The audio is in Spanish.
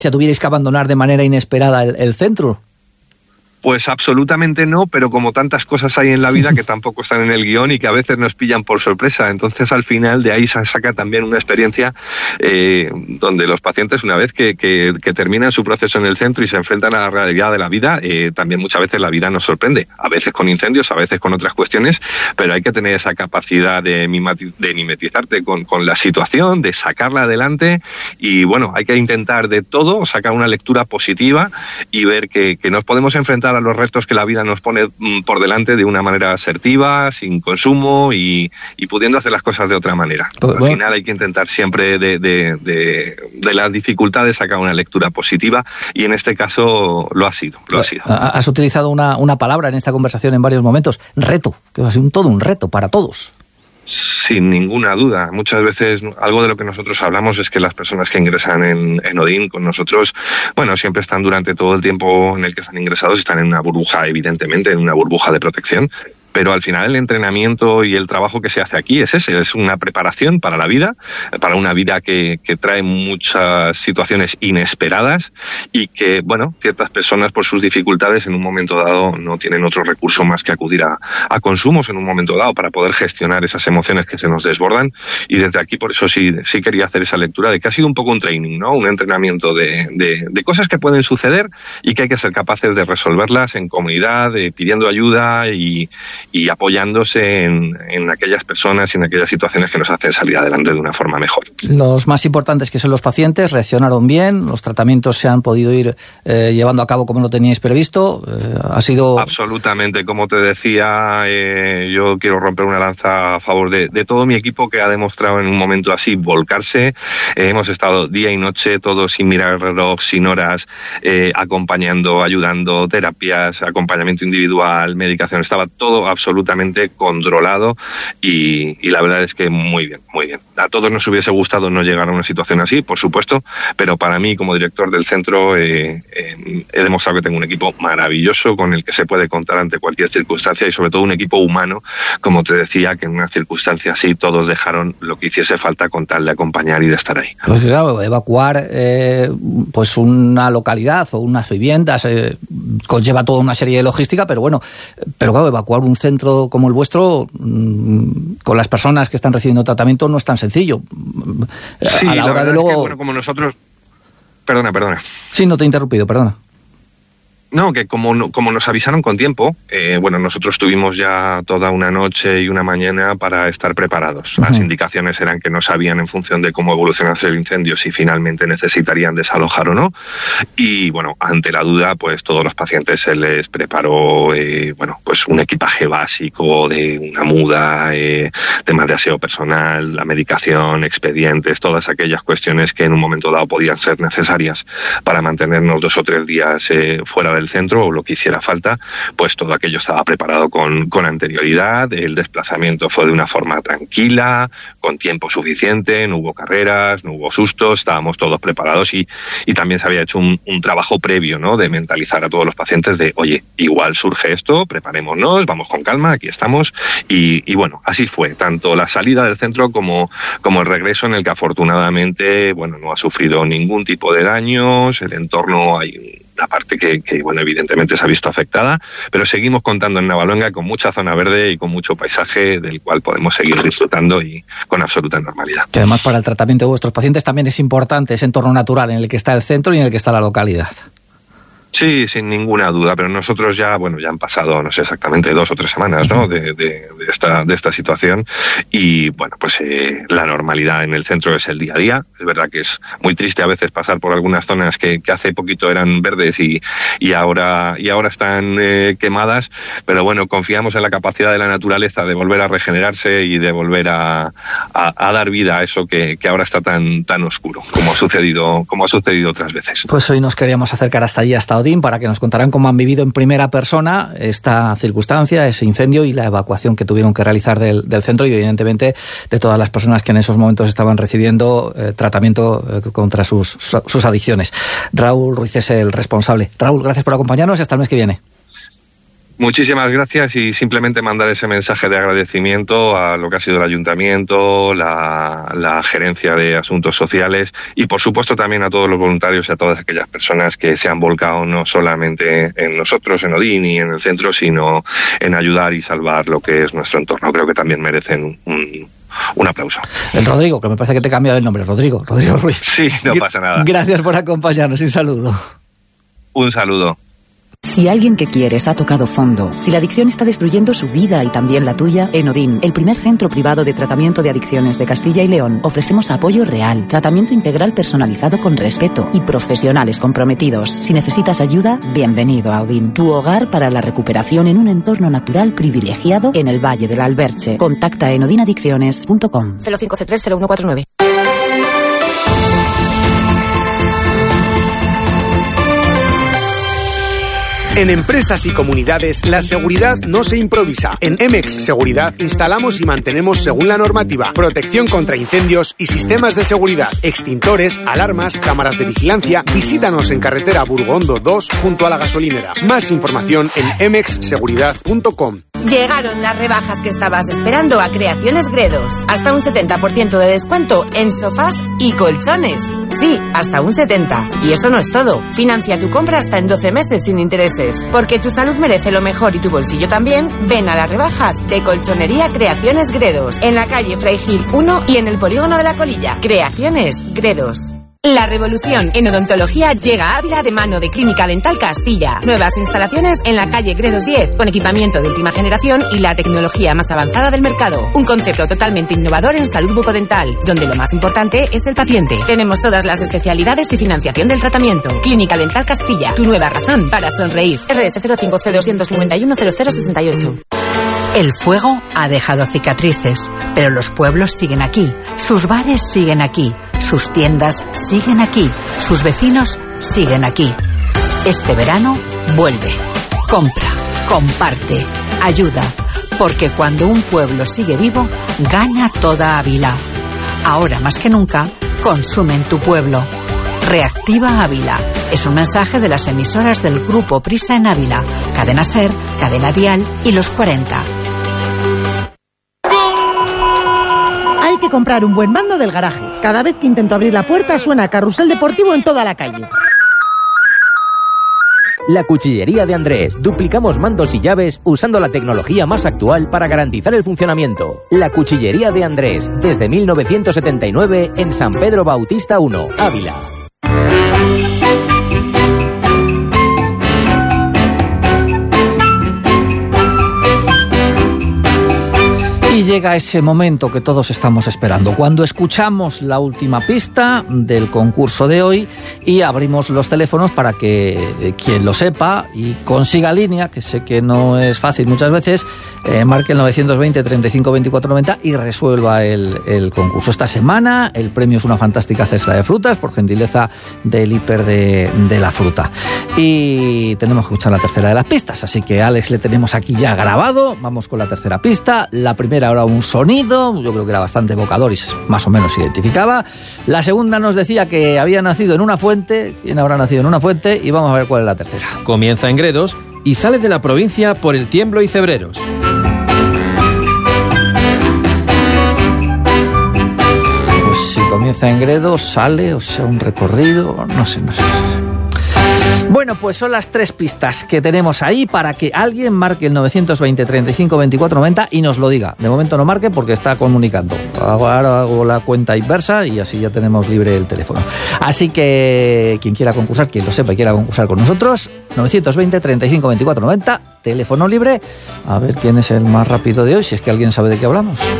tuvierais que abandonar de manera inesperada el centro. Pues absolutamente no, pero como tantas cosas hay en la vida que tampoco están en el guión y que a veces nos pillan por sorpresa. Entonces, al final, de ahí se saca también una experiencia donde los pacientes, una vez que terminan su proceso en el centro y se enfrentan a la realidad de la vida, también muchas veces la vida nos sorprende. A veces con incendios, a veces con otras cuestiones, pero hay que tener esa capacidad de mimetizarte con la situación, de sacarla adelante y, bueno, hay que intentar de todo, sacar una lectura positiva y ver que nos podemos enfrentar a los retos que la vida nos pone por delante de una manera asertiva, sin consumo y pudiendo hacer las cosas de otra manera. Al final hay que intentar siempre de las dificultades sacar una lectura positiva y en este caso lo ha sido. Has utilizado una palabra en esta conversación en varios momentos, reto, que ha sido todo un reto para todos. Sin ninguna duda. Muchas veces algo de lo que nosotros hablamos es que las personas que ingresan en Odín con nosotros, bueno, siempre están durante todo el tiempo en el que están ingresados, están en una burbuja, evidentemente, en una burbuja de protección. Pero al final el entrenamiento y el trabajo que se hace aquí es ese, es una preparación para la vida, para una vida que trae muchas situaciones inesperadas y que, bueno, ciertas personas por sus dificultades en un momento dado no tienen otro recurso más que acudir a consumos en un momento dado para poder gestionar esas emociones que se nos desbordan. Y desde aquí por eso sí quería hacer esa lectura de que ha sido un poco un training, ¿no? Un entrenamiento de cosas que pueden suceder y que hay que ser capaces de resolverlas en comunidad, pidiendo ayuda y apoyándose en aquellas personas y en aquellas situaciones que nos hacen salir adelante de una forma mejor. Los más importantes, que son los pacientes, reaccionaron bien, los tratamientos se han podido ir llevando a cabo como lo teníais previsto, ha sido... Absolutamente, como te decía, yo quiero romper una lanza a favor de todo mi equipo que ha demostrado en un momento así volcarse. Hemos estado día y noche, todos sin mirar el reloj, sin horas, acompañando, ayudando, terapias, acompañamiento individual, medicación, estaba todo absolutamente controlado y la verdad es que muy bien, muy bien. A todos nos hubiese gustado no llegar a una situación así, por supuesto, pero para mí como director del centro he demostrado que tengo un equipo maravilloso con el que se puede contar ante cualquier circunstancia y sobre todo un equipo humano, como te decía, que en una circunstancia así todos dejaron lo que hiciese falta con tal de acompañar y de estar ahí. Pues claro, evacuar pues una localidad o unas viviendas conlleva toda una serie de logística, pero claro, evacuar un centro como el vuestro con las personas que están recibiendo tratamiento no es tan sencillo. Sí, a la hora de luego... Es que, bueno, como nosotros... Perdona. Sí, no te he interrumpido, perdona. No, que como nos avisaron con tiempo, nosotros tuvimos ya toda una noche y una mañana para estar preparados. Las indicaciones eran que no sabían en función de cómo evolucionase el incendio si finalmente necesitarían desalojar o no. Y bueno, ante la duda, pues todos los pacientes se les preparó, pues un equipaje básico de una muda, temas de aseo personal, la medicación, expedientes, todas aquellas cuestiones que en un momento dado podían ser necesarias para mantenernos 2 o 3 días fuera del centro o lo que hiciera falta, pues todo aquello estaba preparado con anterioridad, el desplazamiento fue de una forma tranquila, con tiempo suficiente, no hubo carreras, no hubo sustos, estábamos todos preparados y también se había hecho un trabajo previo, ¿no?, de mentalizar a todos los pacientes de, oye, igual surge esto, preparémonos, vamos con calma, aquí estamos y bueno, así fue, tanto la salida del centro como el regreso en el que afortunadamente, no ha sufrido ningún tipo de daños, el entorno hay una parte que evidentemente se ha visto afectada, pero seguimos contando en Navaluenga con mucha zona verde y con mucho paisaje del cual podemos seguir disfrutando y con absoluta normalidad. Que además para el tratamiento de vuestros pacientes también es importante ese entorno natural en el que está el centro y en el que está la localidad. Sí, sin ninguna duda, pero nosotros ya han pasado, no sé exactamente, 2 o 3 semanas, ¿no?, de esta situación y, la normalidad en el centro es el día a día. Es verdad que es muy triste a veces pasar por algunas zonas que hace poquito eran verdes y ahora están quemadas, pero confiamos en la capacidad de la naturaleza de volver a regenerarse y de volver a dar vida a eso que ahora está tan oscuro, como ha sucedido otras veces. Pues hoy nos queríamos acercar hasta allí, hasta Odín, para que nos contaran cómo han vivido en primera persona esta circunstancia, ese incendio y la evacuación que tuvieron que realizar del centro y evidentemente de todas las personas que en esos momentos estaban recibiendo tratamiento contra sus adicciones. Raúl Ruiz es el responsable. Raúl, gracias por acompañarnos y hasta el mes que viene. Muchísimas gracias y simplemente mandar ese mensaje de agradecimiento a lo que ha sido el ayuntamiento, la gerencia de asuntos sociales y por supuesto también a todos los voluntarios y a todas aquellas personas que se han volcado no solamente en nosotros, en Odín y en el centro, sino en ayudar y salvar lo que es nuestro entorno. Creo que también merecen un aplauso. El Rodrigo, que me parece que te he cambiado el nombre, Rodrigo Ruiz. Sí, no pasa nada. Gracias por acompañarnos y un saludo. Un saludo. Si alguien que quieres ha tocado fondo, si la adicción está destruyendo su vida y también la tuya, en Odín, el primer centro privado de tratamiento de adicciones de Castilla y León, ofrecemos apoyo real, tratamiento integral personalizado con respeto y profesionales comprometidos. Si necesitas ayuda, bienvenido a Odín, tu hogar para la recuperación en un entorno natural privilegiado en el Valle del Alberche. Contacta en odinadicciones.com. 05C30149. En empresas y comunidades, la seguridad no se improvisa. En Emex Seguridad instalamos y mantenemos según la normativa protección contra incendios y sistemas de seguridad, extintores, alarmas, cámaras de vigilancia. Visítanos en carretera Burgondo 2 junto a la gasolinera. Más información en emexseguridad.com. Llegaron las rebajas que estabas esperando a Creaciones Gredos. Hasta un 70% de descuento en sofás y colchones. Sí, hasta un 70%. Y eso no es todo. Financia tu compra hasta en 12 meses sin intereses. Porque tu salud merece lo mejor y tu bolsillo también. Ven a las rebajas de Colchonería Creaciones Gredos. En la calle Fray Gil 1 y en el polígono de la Colilla. Creaciones Gredos. La revolución en odontología llega a Ávila de mano de Clínica Dental Castilla. Nuevas instalaciones en la calle Gredos 10, con equipamiento de última generación y la tecnología más avanzada del mercado. Un concepto totalmente innovador en salud bucodental, donde lo más importante es el paciente. Tenemos todas las especialidades y financiación del tratamiento. Clínica Dental Castilla, tu nueva razón para sonreír. RS 05C2510068. El fuego ha dejado cicatrices, pero los pueblos siguen aquí, sus bares siguen aquí, sus tiendas siguen aquí, sus vecinos siguen aquí. Este verano vuelve, compra, comparte, ayuda, porque cuando un pueblo sigue vivo, gana toda Ávila. Ahora más que nunca, consume en tu pueblo. Reactiva Ávila. Es un mensaje de las emisoras del Grupo Prisa en Ávila, Cadena SER, Cadena Dial y Los 40. Hay que comprar un buen mando del garaje. Cada vez que intento abrir la puerta suena Carrusel Deportivo en toda la calle. La Cuchillería de Andrés. Duplicamos mandos y llaves usando la tecnología más actual para garantizar el funcionamiento. La Cuchillería de Andrés. Desde 1979 en San Pedro Bautista 1, Ávila. Y llega ese momento que todos estamos esperando, cuando escuchamos la última pista del concurso de hoy y abrimos los teléfonos para que quien lo sepa y consiga línea, que sé que no es fácil muchas veces, marque el 920 35 24 90 y resuelva el concurso. Esta semana el premio es una fantástica cesta de frutas, por gentileza del hiper de la fruta. Y tenemos que escuchar la tercera de las pistas, así que a Alex le tenemos aquí ya grabado. Vamos con la tercera pista. La primera, ahora un sonido, yo creo que era bastante evocador y más o menos se identificaba. La segunda nos decía que había nacido en una fuente. ¿Quién habrá nacido en una fuente? Y vamos a ver cuál es la tercera. Comienza en Gredos y sale de la provincia por el Tiemblo y Cebreros. Pues si comienza en Gredos, sale, o sea, un recorrido, no sé. Bueno, pues son las tres pistas que tenemos ahí para que alguien marque el 920 35 24 90 y nos lo diga. De momento no marque porque está comunicando. Ahora hago la cuenta inversa y así ya tenemos libre el teléfono. Así que quien quiera concursar, quien lo sepa y quiera concursar con nosotros, 920 35 24 90, teléfono libre. A ver quién es el más rápido de hoy, si es que alguien sabe de qué hablamos.